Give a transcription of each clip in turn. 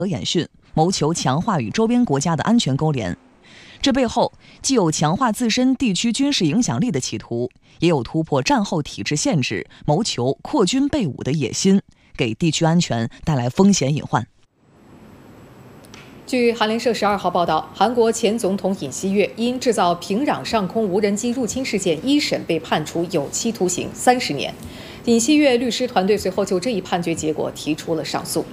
和演训，谋求强化与周边国家的安全勾连。这背后既有强化自身地区军事影响力的企图，也有突破战后体制限制，谋求扩军备武的野心，给地区安全带来风险隐患。 据韩联社12号报道，韩国前总统尹锡悦因制造平壤上空无人机入侵事件一审被判处有期徒刑30年。尹锡悦律师团队随后就这一判决结果提出了上诉。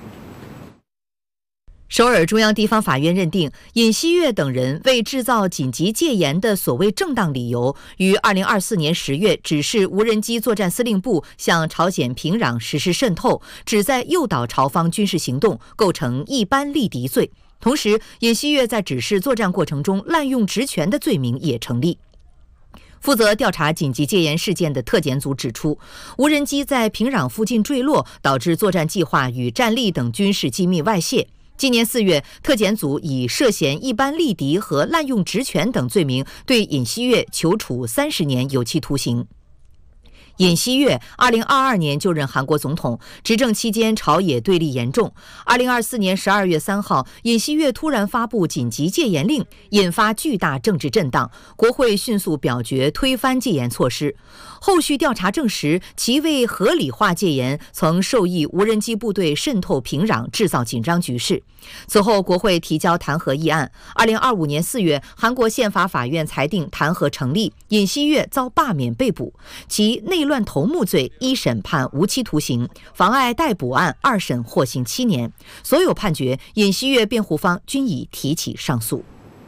首尔中央地方法院认定，尹锡悦等人为制造紧急戒严的所谓正当理由，于2024年10月指示无人机作战司令部向朝鲜平壤实施渗透，旨在诱导朝方军事行动，构成一般力敌罪。同时，尹锡悦在指示作战过程中滥用职权的罪名也成立。负责调查紧急戒严事件的特检组指出，无人机在平壤附近坠落，导致作战计划与战力等军事机密外泄。今年4月，特检组以涉嫌一般力敌和滥用职权等罪名对尹锡悦求处30年有期徒刑。尹锡悦2022年就任韩国总统，执政期间朝野对立严重。2024年12月3号，尹锡悦突然发布紧急戒严令，引发巨大政治震荡，国会迅速表决推翻戒严措施。后续调查证实，其为合理化戒严，曾授意无人机部队渗透平壤，制造紧张局势。此后，国会提交弹劾议案。2025年4月，韩国宪法法院裁定弹劾成立，尹锡悦遭罢免被捕，其内乱头目罪一审判无期徒刑，妨碍逮捕案2审获刑7年。所有判决，尹锡悦辩护方均已提起上诉。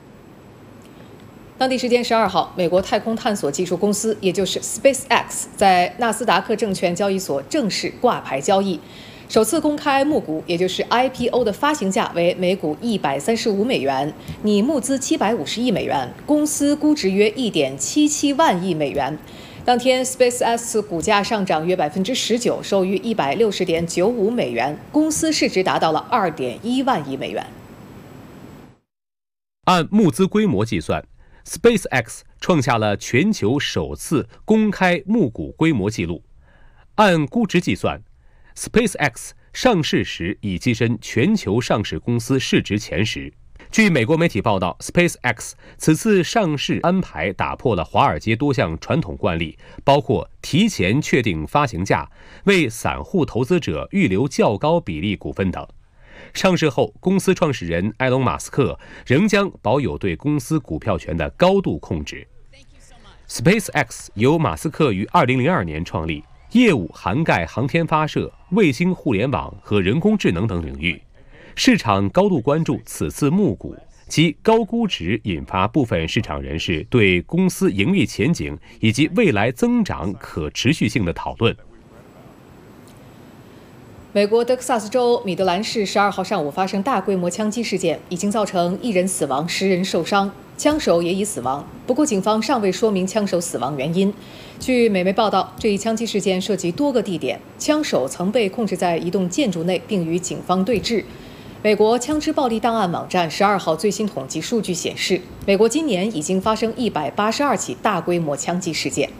当地时间12号，美国太空探索技术公司，也就是 SpaceX， 在纳斯达克证券交易所正式挂牌交易，首次公开募股，也就是 IPO 的发行价为每股135美元，拟募资750亿美元，公司估值约1.77万亿美元。当天 ，SpaceX 股价上涨约19%，收于160.95美元，公司市值达到了2.1万亿美元。 按募资规模计算，SpaceX 创下了全球首次公开募股规模纪录。按估值计算， SpaceX 上市时已跻身全球上市公司市值前10。据美国媒体报道， SpaceX 此次上市安排打破了华尔街多项传统惯例，包括提前确定发行价、为散户投资者预留较高比例股份等。上市后，公司创始人埃隆·马斯克仍将保有对公司股票权的高度控制。SpaceX 由马斯克于2002年创立，业务涵盖航天发射、卫星互联网和人工智能等领域。市场高度关注此次募股，其高估值引发部分市场人士对公司盈利前景以及未来增长可持续性的讨论。 美国德克萨斯州米德兰市12号上午发生大规模枪击事件，已经造成1人死亡，10人受伤，枪手也已死亡。不过，警方尚未说明枪手死亡原因。据美媒报道，这一枪击事件涉及多个地点，枪手曾被控制在一栋建筑内，并与警方对峙。美国枪支暴力档案网站12号最新统计数据显示，美国今年已经发生182起大规模枪击事件。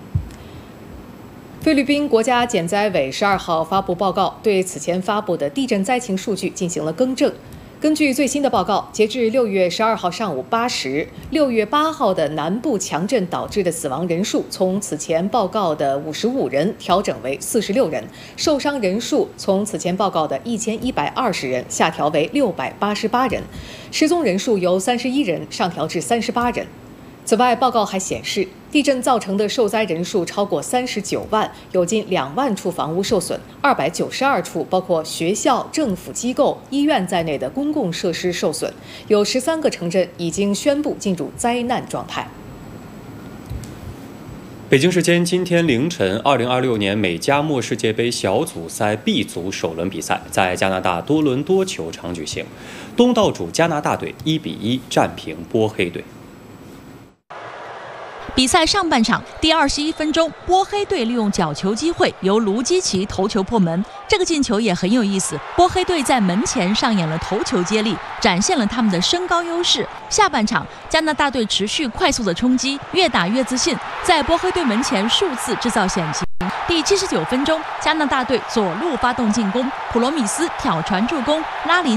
菲律宾国家减灾委12号发布报告，对此前发布的地震灾情数据进行了更正。根据最新的报告，截至6月12号上午8时，6月8号的南部强震导致的死亡人数从此前报告的55人调整为46人，受伤人数从此前报告的1120人下调为688人，失踪人数由31人上调至38人。此外，报告还显示，地震造成的受灾人数超过39万，有近2万处房屋受损，292处包括学校、政府机构、医院在内的公共设施受损，有13个城镇已经宣布进入灾难状态。 北京时间今天凌晨，2026年美加墨世界杯小组赛 B 组首轮比赛在加拿大多伦多球场举行，东道主加拿大队1-1战平波黑队。 比赛上半场第21分钟，波黑队利用角球机会由卢基奇头球破门，这个进球也很有意思。波黑队在门前上演了头球接力，展现了他们的身高优势。下半场，加拿大队持续快速的冲击，越打越自信，在波黑队门前数次制造险情。第79分钟，加拿大队左路发动进攻，普罗米斯挑传助攻，拉林